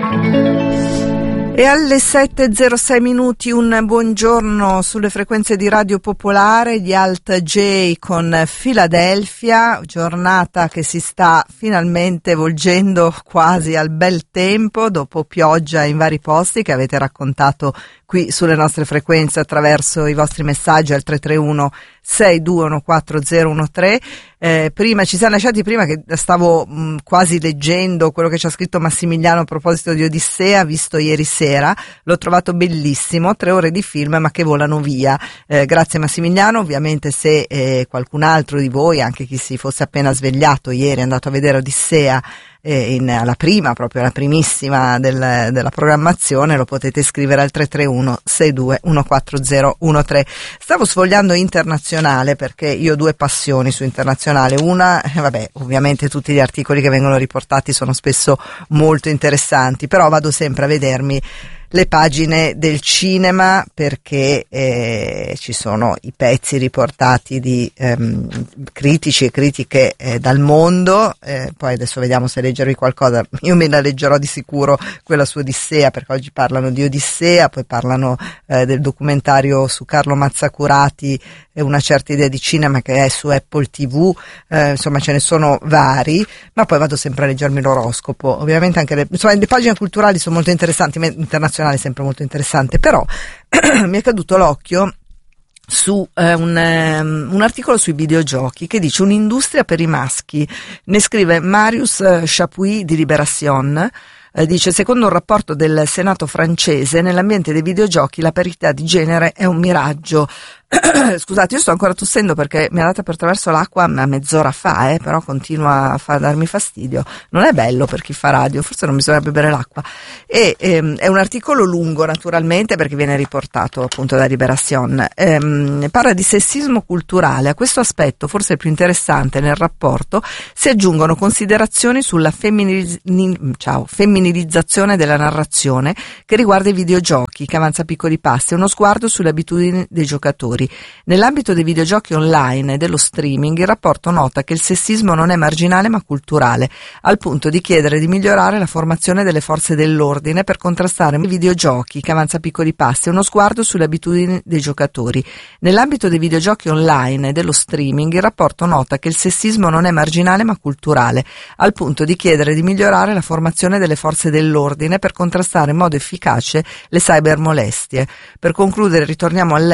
E alle 7:06 minuti un buongiorno sulle frequenze di Radio Popolare di Alt J con Philadelphia, giornata che si sta finalmente volgendo quasi al bel tempo dopo pioggia in vari posti che avete raccontato qui sulle nostre frequenze attraverso i vostri messaggi al 331 6214013. Prima ci siamo lasciati prima che stavo quasi leggendo quello che ci ha scritto Massimiliano a proposito di Odissea, visto ieri sera, l'ho trovato bellissimo, 3 ore di film ma che volano via. Grazie Massimiliano, ovviamente se qualcun altro di voi, anche chi si fosse appena svegliato ieri è andato a vedere Odissea alla prima, proprio la primissima della programmazione, lo potete scrivere al 331 6214013. Stavo sfogliando Internazionale perché io ho 2 passioni su Internazionale. Una, ovviamente tutti gli articoli che vengono riportati sono spesso molto interessanti, però vado sempre a vedermi le pagine del cinema perché ci sono i pezzi riportati di critici e critiche dal mondo, poi adesso vediamo se leggervi qualcosa. Io me la leggerò di sicuro quella su Odissea, perché oggi parlano di Odissea, poi parlano del documentario su Carlo Mazzacurati, Una certa idea di cinema, che è su Apple TV, insomma ce ne sono vari, ma poi vado sempre a leggermi l'oroscopo. Ovviamente anche le pagine culturali sono molto interessanti, Internazionale è sempre molto interessante, però mi è caduto l'occhio su un articolo sui videogiochi che dice un'industria per i maschi, ne scrive Marius Chapuis di Libération. Dice, secondo un rapporto del Senato francese, nell'ambiente dei videogiochi la parità di genere è un miraggio. Scusate, io sto ancora tossendo perché mi è andata per traverso l'acqua a mezz'ora fa, però continua a darmi fastidio. Non è bello per chi fa radio, forse non bisogna bere l'acqua. E è un articolo lungo naturalmente perché viene riportato appunto da Libération. Parla di sessismo culturale. A questo aspetto, forse il più interessante nel rapporto, si aggiungono considerazioni sulla femminilizzazione della narrazione che riguarda i videogiochi, che avanza piccoli passi, uno sguardo sulle abitudini dei giocatori. Nell'ambito dei videogiochi online e dello streaming, il rapporto nota che il sessismo non è marginale ma culturale, al punto di chiedere di migliorare la formazione delle forze dell'ordine per contrastare i videogiochi, che avanza piccoli passi, uno sguardo sulle abitudini dei giocatori. Nell'ambito dei videogiochi online e dello streaming, il rapporto nota che il sessismo non è marginale ma culturale, al punto di chiedere di migliorare la formazione delle forze dell'ordine per contrastare in modo efficace le cybermolestie. Per concludere, ritorniamo